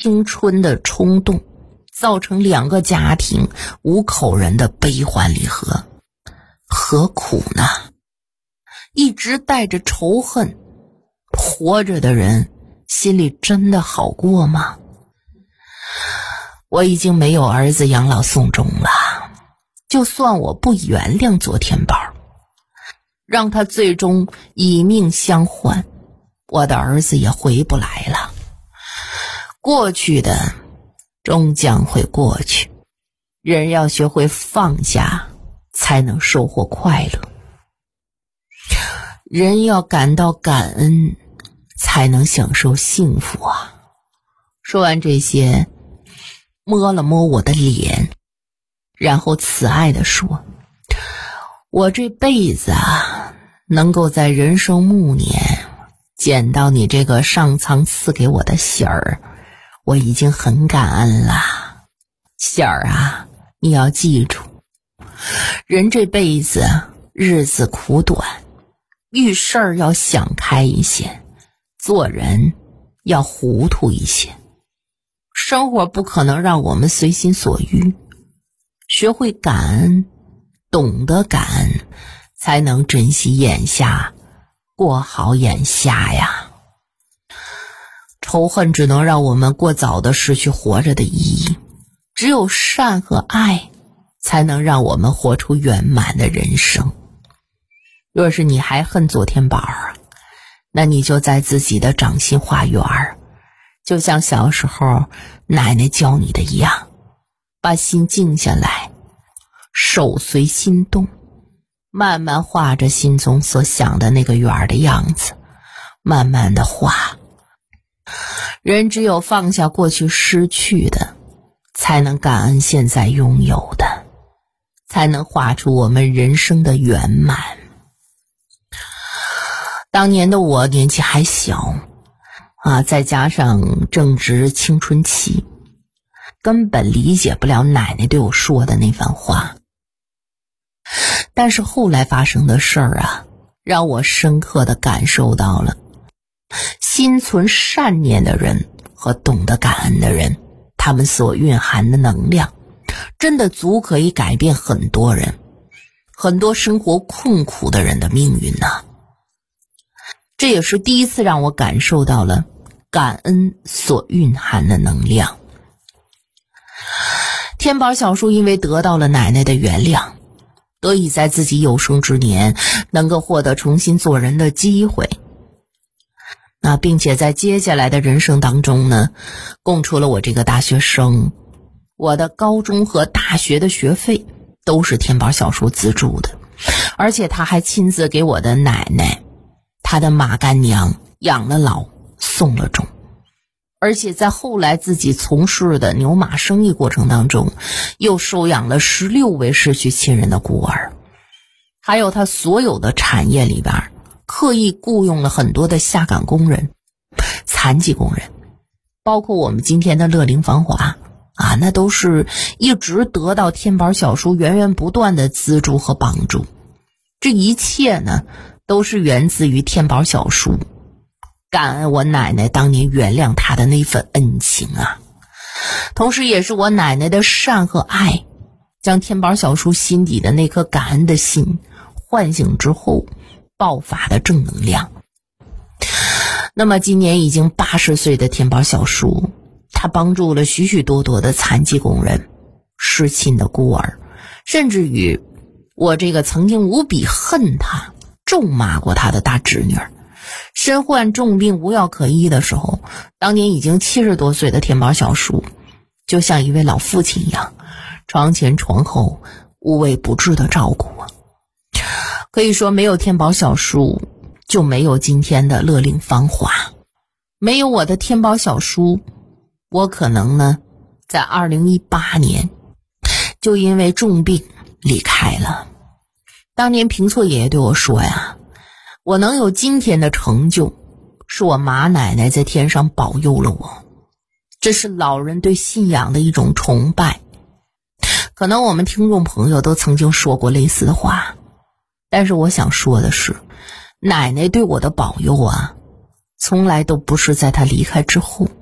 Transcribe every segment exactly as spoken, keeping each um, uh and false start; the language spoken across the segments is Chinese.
青春的冲动，造成两个家庭五口人的悲欢离合，何苦呢？一直带着仇恨活着的人心里真的好过吗？我已经没有儿子养老送终了，就算我不原谅左天宝，让他最终以命相换，我的儿子也回不来了。过去的终将会过去，人要学会放下，才能收获快乐。人要感到感恩，才能享受幸福啊！说完这些，摸了摸我的脸，然后慈爱地说，我这辈子啊，能够在人生暮年捡到你这个上苍赐给我的喜儿，我已经很感恩了。喜儿啊，你要记住，人这辈子日子苦短，遇事儿要想开一些，做人要糊涂一些。生活不可能让我们随心所欲，学会感恩，懂得感恩，才能珍惜眼下，过好眼下呀。仇恨只能让我们过早的失去活着的意义，只有善和爱才能让我们活出圆满的人生。若是你还恨左天宝，那你就在自己的掌心画圆，就像小时候奶奶教你的一样，把心静下来，手随心动，慢慢画着心中所想的那个圆的样子，慢慢的画。人只有放下过去失去的，才能感恩现在拥有的，才能画出我们人生的圆满。当年的我年纪还小啊，再加上正值青春期，根本理解不了奶奶对我说的那番话。但是后来发生的事儿啊，让我深刻地感受到了，心存善念的人和懂得感恩的人，他们所蕴含的能量，真的足可以改变很多人，很多生活困苦的人的命运呢。这也是第一次让我感受到了感恩所蕴含的能量。天宝小叔因为得到了奶奶的原谅，得以在自己有生之年能够获得重新做人的机会，那并且在接下来的人生当中呢，供出了我这个大学生，我的高中和大学的学费都是天宝小叔资助的，而且他还亲自给我的奶奶，他的马干娘养了老送了终，而且在后来自己从事的牛马生意过程当中，又收养了十六位失去亲人的孤儿，还有他所有的产业里边刻意雇佣了很多的下岗工人、残疾工人，包括我们今天的乐龄芳华啊，那都是一直得到天宝小叔源源不断的资助和帮助。这一切呢，都是源自于天宝小叔感恩我奶奶当年原谅他的那份恩情啊，同时也是我奶奶的善和爱，将天宝小叔心底的那颗感恩的心唤醒之后爆发的正能量。那么今年已经八十岁的天宝小叔，他帮助了许许多多的残疾工人、失亲的孤儿，甚至于我这个曾经无比恨他、咒骂过他的大侄女儿，身患重病无药可医的时候，当年已经七十多岁的天宝小叔就像一位老父亲一样，床前床后无微不至的照顾我。可以说没有天宝小叔，就没有今天的乐龄芳华，没有我的天宝小叔，我可能呢在二零一八年就因为重病离开了。当年平错爷爷对我说呀，我能有今天的成就，是我马奶奶在天上保佑了我，这是老人对信仰的一种崇拜。可能我们听众朋友都曾经说过类似的话，但是我想说的是，奶奶对我的保佑啊，从来都不是在她离开之后，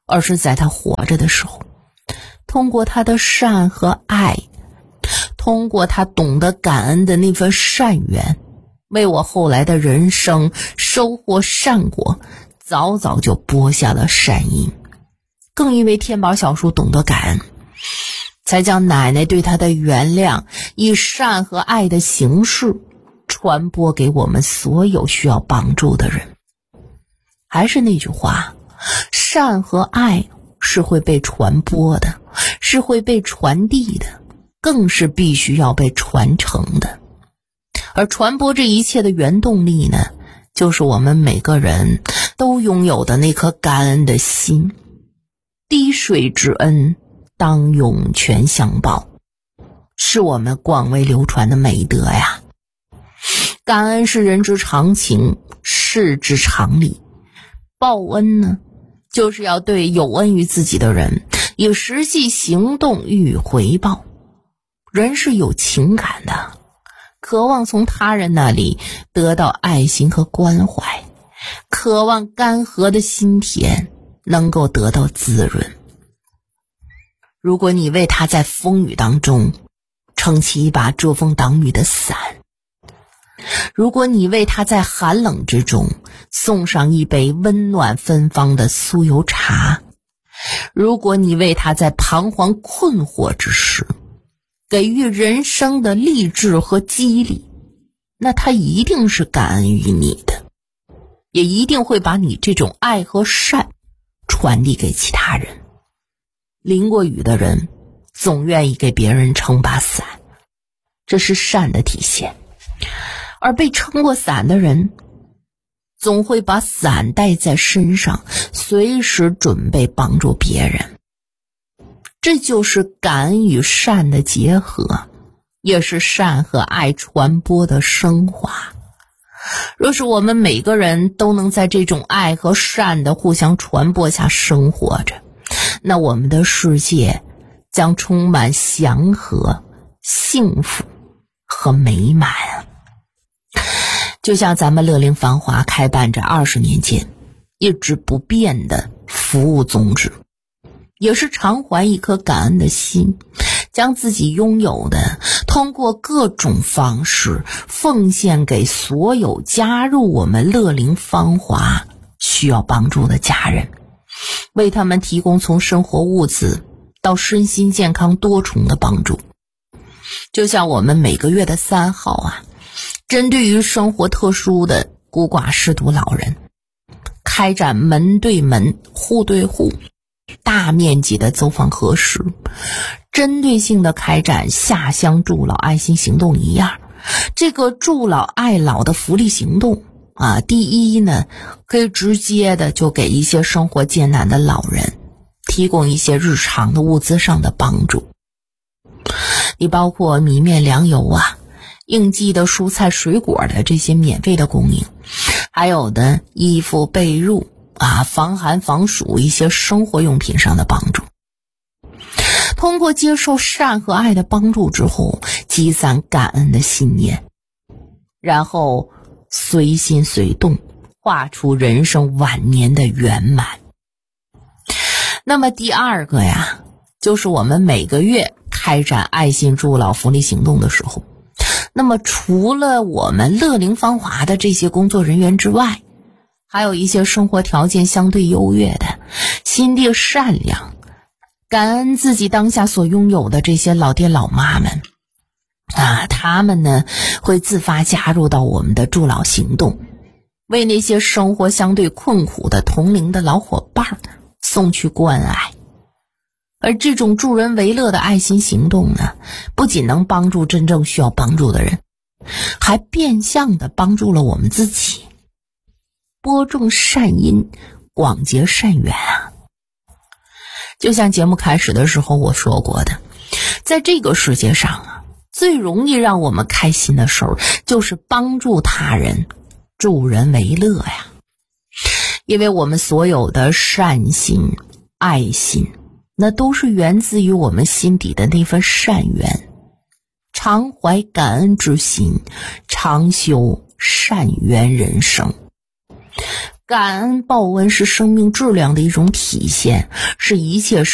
而是在他活着的时候，通过他的善和爱，通过他懂得感恩的那份善缘，为我后来的人生收获善果，早早就播下了善因。更因为天宝小叔懂得感恩，才将奶奶对他的原谅以善和爱的形式传播给我们所有需要帮助的人。还是那句话，善和爱是会被传播的，是会被传递的，更是必须要被传承的。而传播这一切的原动力呢，就是我们每个人都拥有的那颗感恩的心。滴水之恩当涌泉相报，是我们广为流传的美德呀。感恩是人之常情，事之常理。报恩呢，就是要对有恩于自己的人以实际行动予以回报。人是有情感的，渴望从他人那里得到爱心和关怀，渴望干涸的心田能够得到滋润。如果你为他在风雨当中撑起一把遮风挡雨的伞，如果你为他在寒冷之中送上一杯温暖芬芳的酥油茶，如果你为他在彷徨困惑之时给予人生的励志和激励，那他一定是感恩于你的，也一定会把你这种爱和善传递给其他人。淋过雨的人总愿意给别人撑把伞，这是善的体现。而被撑过伞的人总会把伞带在身上，随时准备帮助别人。这就是感恩与善的结合，也是善和爱传播的升华。若是我们每个人都能在这种爱和善的互相传播下生活着，那我们的世界将充满祥和、幸福和美满。就像咱们乐龄繁华开办这二十年间一直不变的服务宗旨，也是常怀一颗感恩的心，将自己拥有的通过各种方式奉献给所有加入我们乐龄芳华需要帮助的家人，为他们提供从生活物资到身心健康多重的帮助。就像我们每个月的三号啊，针对于生活特殊的孤寡失独老人，开展门对门、户对户、大面积的走访核实，针对性的开展下乡助老爱心行动一样。这个助老爱老的福利行动啊，第一呢，可以直接的就给一些生活艰难的老人提供一些日常的物资上的帮助。你包括米面粮油啊，应季的蔬菜水果的这些免费的供应，还有的衣服被褥啊，防寒防暑一些生活用品上的帮助。通过接受善和爱的帮助之后，积攒感恩的信念，然后随心随动画出人生晚年的圆满。那么第二个呀，就是我们每个月开展爱心助老福利行动的时候，那么除了我们乐龄芳华的这些工作人员之外，还有一些生活条件相对优越的、心地善良、感恩自己当下所拥有的这些老爹老妈们啊，他们呢会自发加入到我们的助老行动，为那些生活相对困苦的同龄的老伙伴送去关爱。而这种助人为乐的爱心行动呢，不仅能帮助真正需要帮助的人，还变相的帮助了我们自己，播种善因，广结善缘啊。就像节目开始的时候我说过的，在这个世界上啊，最容易让我们开心的事儿就是帮助他人，助人为乐呀。因为我们所有的善心、爱心，那都是源自于我们心底的那份善缘。常怀感恩之心，常修善缘人生。 感恩报恩是生命质量的一种体现，是一切